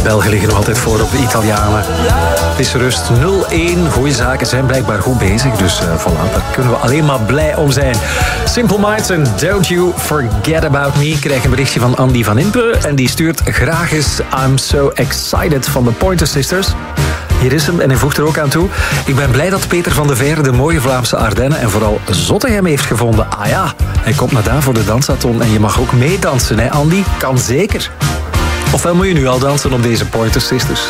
Belgen liggen nog altijd voor op de Italianen. Het is rust 0-1. Goeie zaken zijn blijkbaar goed bezig. Dus voilà, daar kunnen we alleen maar blij om zijn. Simple Minds en Don't You Forget About Me. Ik krijg een berichtje van Andy van Impe. En die stuurt graag eens I'm So Excited van de Pointer Sisters. Hier is hem en hij voegt er ook aan toe. Ik ben blij dat Peter van de Veer de mooie Vlaamse Ardennen en vooral Zottegem heeft gevonden. Ah ja, hij komt naar daar voor de dansathon en je mag ook meedansen, hè Andy? Kan zeker. Ofwel moet je nu al dansen op deze Pointer Sisters.